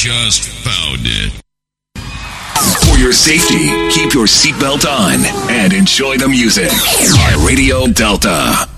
just found it. For your safety, keep your seatbelt on and enjoy the music. Radio Delta.